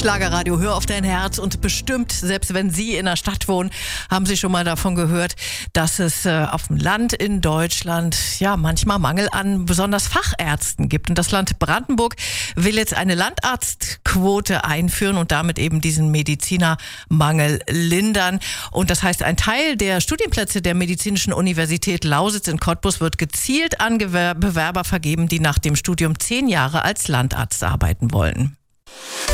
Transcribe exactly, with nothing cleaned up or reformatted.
Schlagerradio, hör auf dein Herz. Und bestimmt, selbst wenn Sie in der Stadt wohnen, haben Sie schon mal davon gehört, dass es äh, auf dem Land in Deutschland ja manchmal Mangel an besonders Fachärzten gibt. Und das Land Brandenburg will jetzt eine Landarztquote einführen und damit eben diesen Medizinermangel lindern. Und das heißt, ein Teil der Studienplätze der Medizinischen Universität Lausitz in Cottbus wird gezielt an Gewer- Bewerber vergeben, die nach dem Studium zehn Jahre als Landarzt arbeiten wollen.